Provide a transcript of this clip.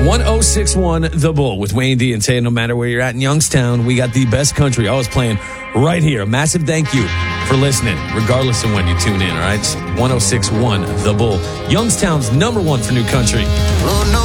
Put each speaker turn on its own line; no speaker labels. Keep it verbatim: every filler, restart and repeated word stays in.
one oh six point one The Bull with Wayne D and Tay. No matter where you're at in Youngstown, we got the best country always playing right here. A massive thank you for listening, regardless of when you tune in, all right? one oh six point one The Bull, Youngstown's number one for new country.
Oh, no.